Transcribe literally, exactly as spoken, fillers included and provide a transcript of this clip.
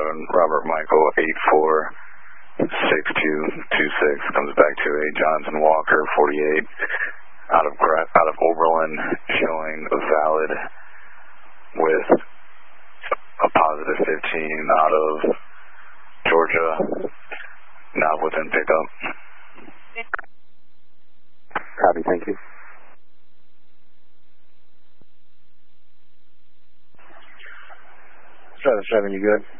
seven, Robert Michael eight four six two two six, comes back to a Johnson Walker forty-eight out of out of Oberlin, showing valid with a positive fifteen out of Georgia, not within pickup. Copy, thank you. seven seven, you good?